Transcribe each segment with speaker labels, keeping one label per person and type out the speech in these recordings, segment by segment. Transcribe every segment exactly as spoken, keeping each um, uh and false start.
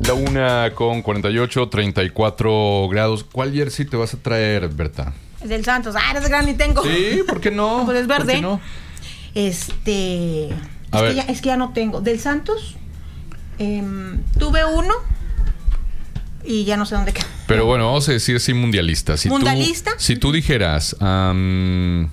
Speaker 1: La una con cuarenta y ocho, treinta y cuatro grados. ¿Cuál jersey te vas a traer, Berta?
Speaker 2: Es del Santos. Ah, eres grande y tengo.
Speaker 1: Sí, ¿por qué no?
Speaker 2: Pues es verde.
Speaker 1: ¿Por qué no?
Speaker 2: Este...
Speaker 1: A
Speaker 2: es,
Speaker 1: ver.
Speaker 2: que ya, es que ya no tengo. Del Santos, eh, tuve uno y ya no sé dónde quedó.
Speaker 1: Pero bueno, vamos a decir sí mundialista. Si
Speaker 2: ¿Mundialista?
Speaker 1: Tú, si tú dijeras... Um,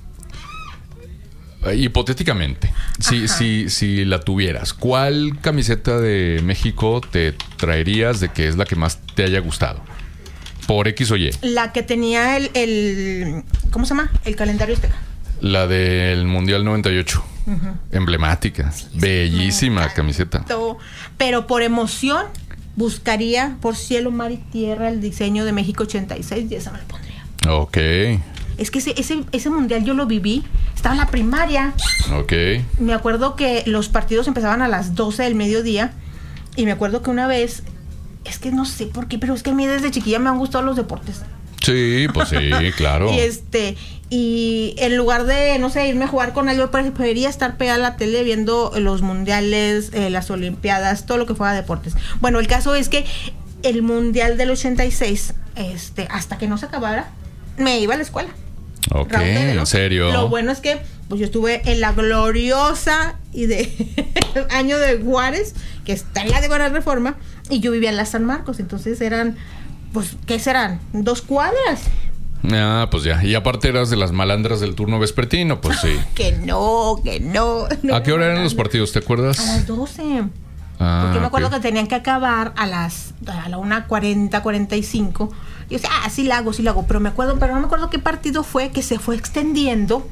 Speaker 1: hipotéticamente, si, si, si la tuvieras, ¿cuál camiseta de México te traerías de que es la que más te haya gustado? Por X o Y.
Speaker 2: La que tenía el... el ¿cómo se llama? El calendario azteca.
Speaker 1: La del Mundial noventa y ocho. Uh-huh. Emblemática. Sí, bellísima camiseta.
Speaker 2: Pero por emoción buscaría por cielo, mar y tierra el diseño de México ochenta y seis y esa me la pondría.
Speaker 1: Ok.
Speaker 2: Es que ese, ese, ese mundial yo lo viví. Estaba en la primaria.
Speaker 1: Ok.
Speaker 2: Me acuerdo que los partidos empezaban a las doce del mediodía. Y me acuerdo que una vez... Es que no sé por qué, pero es que a mí desde chiquilla me han gustado los deportes.
Speaker 1: Sí, pues sí, claro.
Speaker 2: Y este... Y en lugar de, no sé, irme a jugar con él, yo preferiría estar pegada a la tele viendo los mundiales, eh, las olimpiadas, todo lo que fuera deportes. Bueno, el caso es que el mundial del ochenta y seis, este, hasta que no se acabara, me iba a la escuela.
Speaker 1: Ok, ¿en serio?
Speaker 2: Lo bueno es que pues yo estuve en la gloriosa y de año de Juárez, que está en la de Buena Reforma, y yo vivía en la San Marcos, entonces eran, pues, ¿qué serán? Dos cuadras.
Speaker 1: Ah, pues ya. Y aparte eras de las malandras del turno vespertino, pues sí.
Speaker 2: Que no, que no, no.
Speaker 1: ¿A qué hora eran los partidos? ¿Te acuerdas?
Speaker 2: A las doce.
Speaker 1: Ah,
Speaker 2: porque me acuerdo
Speaker 1: okay.
Speaker 2: que tenían que acabar a las a la una cuarenta, cuarenta y cinco. Y yo decía, ah, sí la hago, sí la hago. Pero me acuerdo, pero no me acuerdo qué partido fue que se fue extendiendo.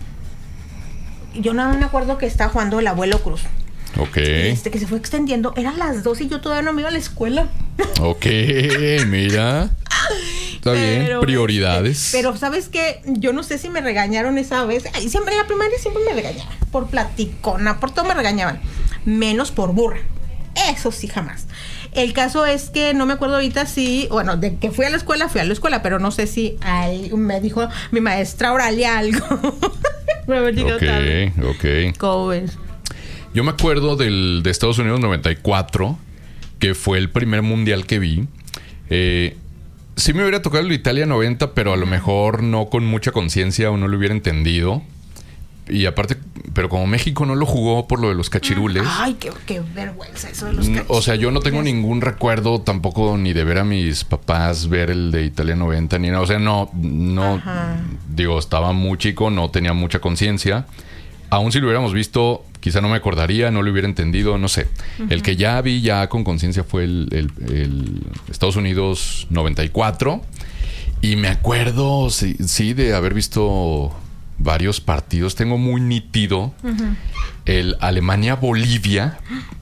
Speaker 2: Yo nada más me acuerdo que estaba jugando el Abuelo Cruz.
Speaker 1: Ok.
Speaker 2: Este, que se fue extendiendo. Eran las dos y yo todavía no me iba a la escuela.
Speaker 1: Ok, mira. Está bien,
Speaker 2: pero,
Speaker 1: prioridades.
Speaker 2: Este, pero, ¿sabes qué? Yo no sé si me regañaron esa vez. Ay, siempre en la primaria siempre me regañaban. Por platicona, por todo me regañaban. Menos por burra. Eso sí, jamás. El caso es que no me acuerdo ahorita si... Bueno, de que fui a la escuela, fui a la escuela, pero no sé si ay, me dijo mi maestra Oralia algo. Me
Speaker 1: ok, tarde. ok.
Speaker 2: ¿Cómo ves?
Speaker 1: Yo me acuerdo del de Estados Unidos noventa y cuatro, que fue el primer mundial que vi. Eh, sí me hubiera tocado el de Italia noventa, pero a lo mejor no con mucha conciencia o no lo hubiera entendido. Y aparte, pero como México no lo jugó por lo de los cachirules.
Speaker 2: Ay, qué, qué vergüenza eso de los cachirules.
Speaker 1: O sea, yo no tengo ningún recuerdo tampoco ni de ver a mis papás ver el de Italia noventa, ni nada. O sea, no, no, Ajá. digo, estaba muy chico, no tenía mucha conciencia. Aún si lo hubiéramos visto, quizá no me acordaría, no lo hubiera entendido, no sé. Uh-huh. El que ya vi ya con conciencia fue el, el, el Estados Unidos noventa y cuatro. Y me acuerdo, sí, sí de haber visto varios partidos. Tengo muy nítido uh-huh. el Alemania-Bolivia,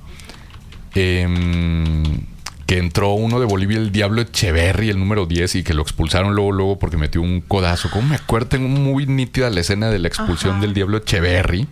Speaker 1: eh, que entró uno de Bolivia, el Diablo Echeverri, el número diez, y que lo expulsaron luego, luego porque metió un codazo. ¿Cómo me acuerdo? Tengo muy nítida la escena de la expulsión Ajá. del Diablo Echeverri.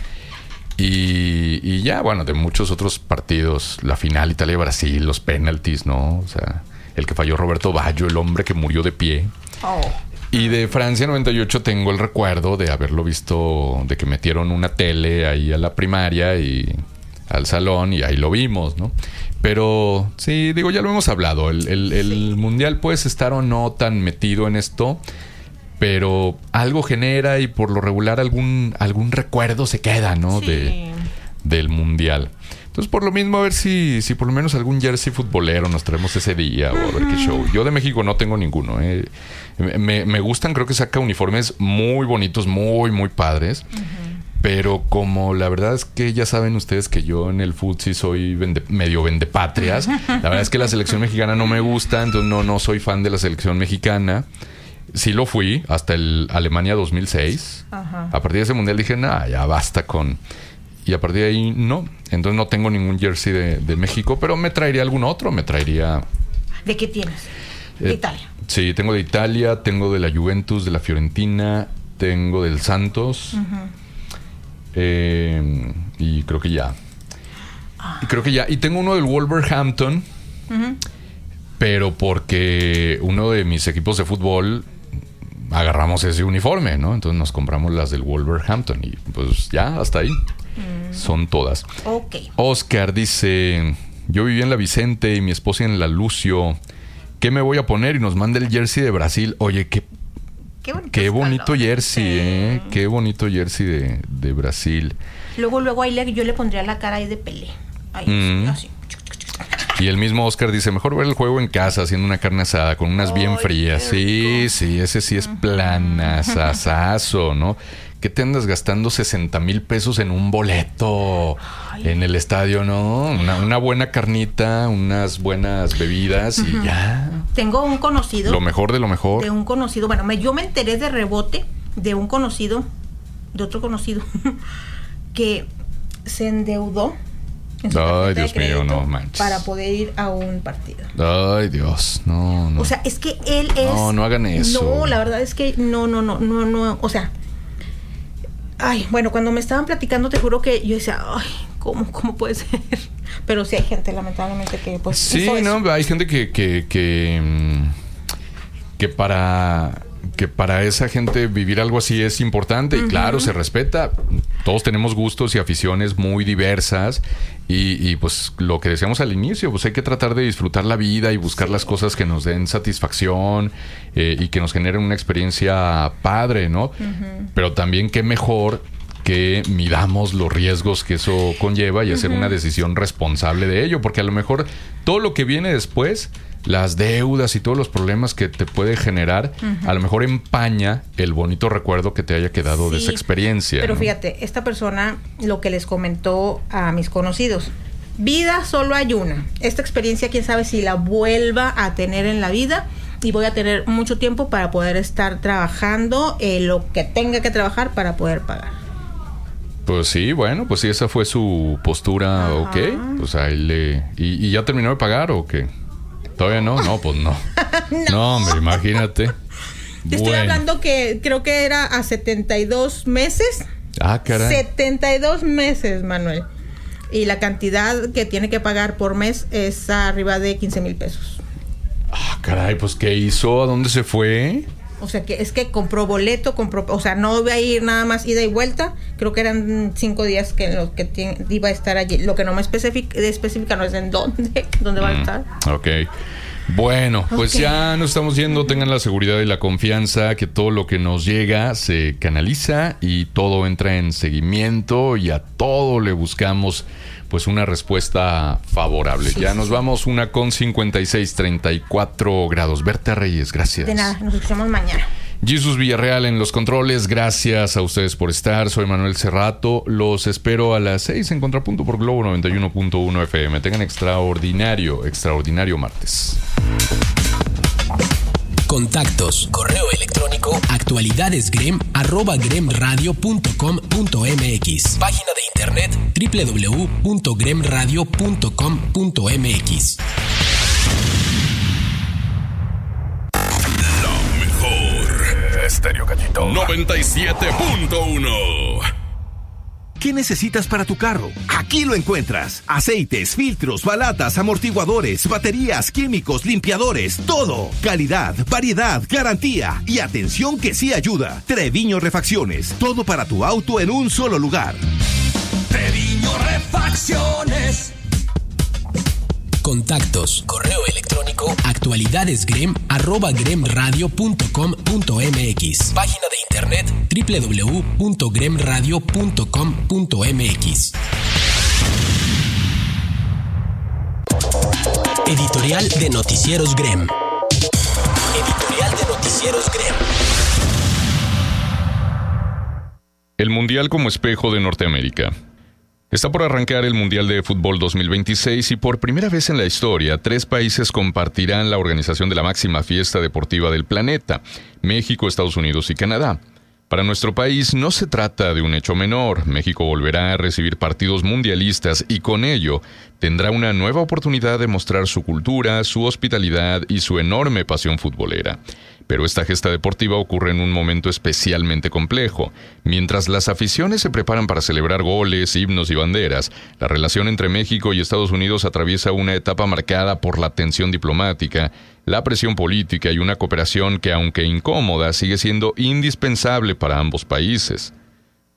Speaker 1: Y, y ya, bueno, de muchos otros partidos. La final Italia-Brasil, los penaltis, ¿no? O sea, el que falló Roberto Baggio, el hombre que murió de pie.
Speaker 2: Oh.
Speaker 1: Y de Francia noventa y ocho tengo el recuerdo de haberlo visto, de que metieron una tele ahí a la primaria y al salón y ahí lo vimos, ¿no? Pero sí, digo, ya lo hemos hablado. El, el, el sí. mundial puedes estar o no tan metido en esto, pero algo genera y por lo regular algún, algún recuerdo se queda, ¿no?
Speaker 2: Sí.
Speaker 1: De, del mundial. Entonces, por lo mismo, a ver si, si por lo menos algún jersey futbolero nos traemos ese día o a ver qué show. Yo de México no tengo ninguno, ¿eh? Me, me gustan, creo que saca uniformes muy bonitos, muy, muy padres. Uh-huh. Pero como la verdad es que ya saben ustedes que yo en el fútbol sí soy vende, medio vendepatrias. La verdad es que la selección mexicana no me gusta, entonces no, no soy fan de la selección mexicana. Sí lo fui hasta el Alemania dos mil seis. Ajá. A partir de ese mundial dije, nah, ya basta con... Y a partir de ahí no. Entonces no tengo ningún jersey de, de México, pero me traería algún otro. Me traería...
Speaker 2: ¿De qué tienes? De eh, Italia.
Speaker 1: Sí, tengo de Italia, tengo de la Juventus, de la Fiorentina, tengo del Santos. Uh-huh. Eh, y creo que ya. Y creo que ya. Y tengo uno del Wolverhampton. Uh-huh. Pero porque uno de mis equipos de fútbol agarramos ese uniforme, ¿no? Entonces nos compramos las del Wolverhampton. Y pues ya, hasta ahí. Mm. Son todas.
Speaker 2: Ok.
Speaker 1: Oscar dice: yo vivía en la Vicente y mi esposa en la Lucio. ¿Qué me voy a poner? Y nos manda el jersey de Brasil. Oye, qué,
Speaker 2: qué,
Speaker 1: qué bonito
Speaker 2: colores.
Speaker 1: jersey,
Speaker 2: Sí.
Speaker 1: ¿eh? Qué bonito jersey de, de Brasil.
Speaker 2: Luego, luego ahí le, yo le pondría la cara ahí de Pelé. Ahí,
Speaker 1: Mm.
Speaker 2: así.
Speaker 1: Y el mismo Oscar dice, mejor ver el juego en casa haciendo una carne asada con unas bien
Speaker 2: Ay,
Speaker 1: frías.
Speaker 2: qué
Speaker 1: Sí,
Speaker 2: rico.
Speaker 1: sí, ese sí es planazazazo, ¿no? ¿Qué te andas gastando sesenta mil pesos en un boleto
Speaker 2: Ay.
Speaker 1: en el estadio, no? Una, una buena carnita, unas buenas bebidas y ya.
Speaker 2: Tengo un conocido.
Speaker 1: Lo mejor de lo mejor.
Speaker 2: De un conocido. Bueno, me, yo me enteré de rebote de un conocido, de otro conocido, que se endeudó en su
Speaker 1: Ay,
Speaker 2: tarjeta de
Speaker 1: Dios mío,
Speaker 2: crédito
Speaker 1: no manches.
Speaker 2: para poder ir a un partido.
Speaker 1: Ay, Dios, no, no.
Speaker 2: O sea, es que él es...
Speaker 1: No, no hagan eso.
Speaker 2: No, la verdad es que no, no, no, no, no, o sea... Ay, bueno, cuando me estaban platicando, te juro que yo decía, ay, ¿cómo, cómo puede ser? Pero sí hay gente, lamentablemente, que pues
Speaker 1: Sí,
Speaker 2: hizo eso.
Speaker 1: no, hay gente que, que, que, mm, que para que para esa gente vivir algo así es importante y claro, se respeta. Todos tenemos gustos y aficiones muy diversas y, y pues lo que decíamos al inicio, pues hay que tratar de disfrutar la vida y buscar las cosas que nos den satisfacción eh, y que nos generen una experiencia padre, ¿no? Pero también qué mejor que midamos los riesgos que eso conlleva y hacer una decisión responsable de ello, porque a lo mejor todo lo que viene después, las deudas y todos los problemas que te puede generar, a lo mejor empaña el bonito recuerdo que te haya quedado de
Speaker 2: Sí,
Speaker 1: esa experiencia.
Speaker 2: Pero
Speaker 1: ¿no?
Speaker 2: fíjate, esta persona lo que les comentó a mis conocidos, vida solo hay una. Esta experiencia, quién sabe si la vuelva a tener en la vida y voy a tener mucho tiempo para poder estar trabajando eh, lo que tenga que trabajar para poder pagar.
Speaker 1: Pues sí, bueno, pues sí, esa fue su postura,
Speaker 2: Ajá.
Speaker 1: ok. Pues ahí le... ¿Y, y ya terminó de pagar o qué? ¿Todavía no? No, pues no. no. no, hombre, imagínate.
Speaker 2: Te estoy
Speaker 1: Bueno.
Speaker 2: hablando que creo que era a setenta y dos meses.
Speaker 1: Ah, caray.
Speaker 2: setenta y dos meses, Manuel. Y la cantidad que tiene que pagar por mes es arriba de quince mil pesos.
Speaker 1: Ah, caray, pues ¿qué hizo? ¿A dónde se fue?
Speaker 2: O sea, que es que compró boleto, compró, o sea, no iba a ir nada más ida y vuelta. Creo que eran cinco días que en los que tiene, iba a estar allí. Lo que no me especifica, especifica no es en dónde, dónde va a estar.
Speaker 1: Ok. Bueno, pues
Speaker 2: Ok.
Speaker 1: ya nos estamos yendo. Tengan la seguridad y la confianza que todo lo que nos llega se canaliza y todo entra en seguimiento y a todo le buscamos pues una respuesta favorable.
Speaker 2: Sí,
Speaker 1: ya
Speaker 2: sí,
Speaker 1: nos
Speaker 2: sí.
Speaker 1: vamos una con cincuenta y seis, treinta y cuatro grados. Berta Reyes, gracias.
Speaker 2: De nada, nos escuchamos mañana.
Speaker 1: Jesús Villarreal en los controles, gracias a ustedes por estar. Soy Manuel Cerrato, los espero a las seis en Contrapunto por Globo noventa y uno punto uno F M. Tengan extraordinario, extraordinario martes.
Speaker 3: Contactos, correo electrónico, actualidadesgrem, arroba gremradio punto com punto mx. Página de internet, doble u doble u doble u punto gremradio punto com punto mx.
Speaker 4: Estéreo Gatito noventa y siete punto uno.
Speaker 5: ¿Qué necesitas para tu carro? Aquí lo encuentras. Aceites, filtros, balatas, amortiguadores, baterías, químicos, limpiadores, todo. Calidad, variedad, garantía y atención que sí ayuda. Treviño Refacciones. Todo para tu auto en un solo lugar.
Speaker 4: Treviño Refacciones.
Speaker 3: Contactos, correo electrónico, actualidadesgrem, arroba gremradio punto com punto mx. Página de internet, doble u doble u doble u punto gremradio punto com punto mx. Editorial de Noticieros Grem. Editorial de Noticieros Grem.
Speaker 1: El Mundial como espejo de Norteamérica. Está por arrancar el Mundial de Fútbol dos mil veintiséis y por primera vez en la historia, tres países compartirán la organización de la máxima fiesta deportiva del planeta: México, Estados Unidos y Canadá. Para nuestro país no se trata de un hecho menor. México volverá a recibir partidos mundialistas y con ello tendrá una nueva oportunidad de mostrar su cultura, su hospitalidad y su enorme pasión futbolera. Pero esta gesta deportiva ocurre en un momento especialmente complejo. Mientras las aficiones se preparan para celebrar goles, himnos y banderas, la relación entre México y Estados Unidos atraviesa una etapa marcada por la tensión diplomática, la presión política y una cooperación que, aunque incómoda, sigue siendo indispensable para ambos países.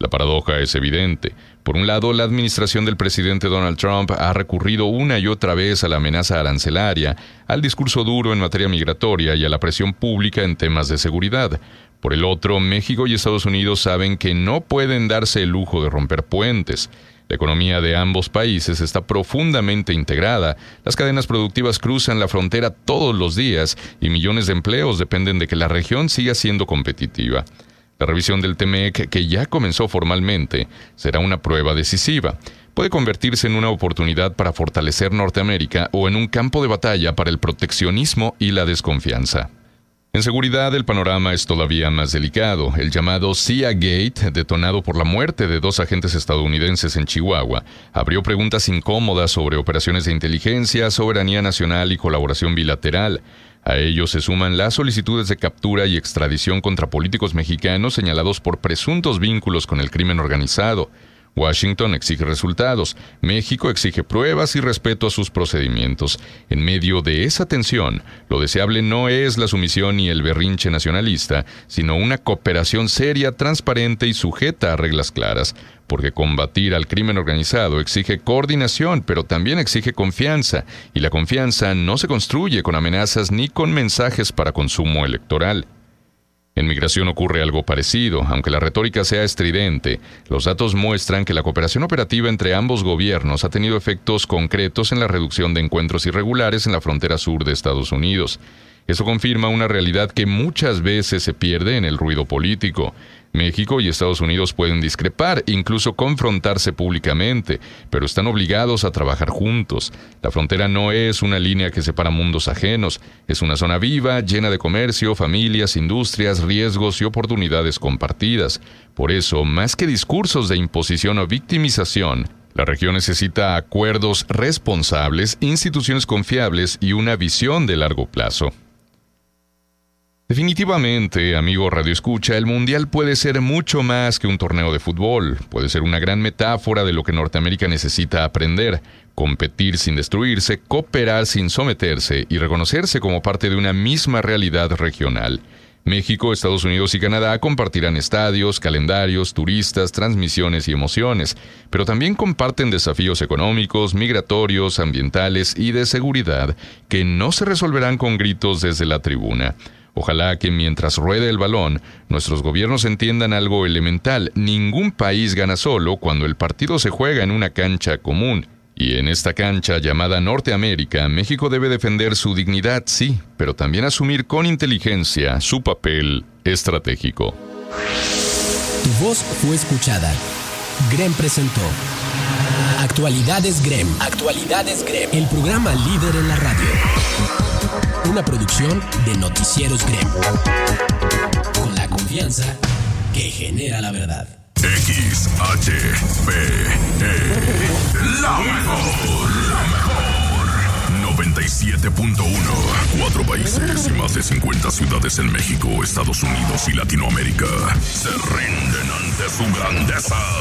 Speaker 1: La paradoja es evidente. Por un lado, la administración del presidente Donald Trump ha recurrido una y otra vez a la amenaza arancelaria, al discurso duro en materia migratoria y a la presión pública en temas de seguridad. Por el otro, México y Estados Unidos saben que no pueden darse el lujo de romper puentes. La economía de ambos países está profundamente integrada, las cadenas productivas cruzan la frontera todos los días y millones de empleos dependen de que la región siga siendo competitiva. La revisión del T M E C, que ya comenzó formalmente, será una prueba decisiva. Puede convertirse en una oportunidad para fortalecer Norteamérica o en un campo de batalla para el proteccionismo y la desconfianza. En seguridad, el panorama es todavía más delicado. El llamado C I A Gate, detonado por la muerte de dos agentes estadounidenses en Chihuahua, abrió preguntas incómodas sobre operaciones de inteligencia, soberanía nacional y colaboración bilateral. A ello se suman las solicitudes de captura y extradición contra políticos mexicanos señalados por presuntos vínculos con el crimen organizado. Washington exige resultados, México exige pruebas y respeto a sus procedimientos. En medio de esa tensión, lo deseable no es la sumisión ni el berrinche nacionalista, sino una cooperación seria, transparente y sujeta a reglas claras, porque combatir al crimen organizado exige coordinación, pero también exige confianza, y la confianza no se construye con amenazas ni con mensajes para consumo electoral. En migración ocurre algo parecido, aunque la retórica sea estridente. Los datos muestran que la cooperación operativa entre ambos gobiernos ha tenido efectos concretos en la reducción de encuentros irregulares en la frontera sur de Estados Unidos. Eso confirma una realidad que muchas veces se pierde en el ruido político. México y Estados Unidos pueden discrepar, incluso confrontarse públicamente, pero están obligados a trabajar juntos. La frontera no es una línea que separa mundos ajenos, es una zona viva, llena de comercio, familias, industrias, riesgos y oportunidades compartidas. Por eso, más que discursos de imposición o victimización, la región necesita acuerdos responsables, instituciones confiables y una visión de largo plazo. Definitivamente, amigo Radio Escucha, el Mundial puede ser mucho más que un torneo de fútbol. Puede ser una gran metáfora de lo que Norteamérica necesita aprender: competir sin destruirse, cooperar sin someterse y reconocerse como parte de una misma realidad regional. México, Estados Unidos y Canadá compartirán estadios, calendarios, turistas, transmisiones y emociones, pero también comparten desafíos económicos, migratorios, ambientales y de seguridad que no se resolverán con gritos desde la tribuna. Ojalá que mientras ruede el balón, nuestros gobiernos entiendan algo elemental: ningún país gana solo cuando el partido se juega en una cancha común. Y en esta cancha llamada Norteamérica, México debe defender su dignidad, sí, pero también asumir con inteligencia su papel estratégico.
Speaker 3: Tu voz fue escuchada. Grem presentó Actualidades Grem. Actualidades Grem. El programa líder en la radio. Una producción de Noticieros Grem. Con la confianza que genera la verdad.
Speaker 4: X H P E, la mejor, la mejor. noventa y siete punto uno. Cuatro países y más de cincuenta ciudades en México, Estados Unidos y Latinoamérica se rinden ante su grandeza.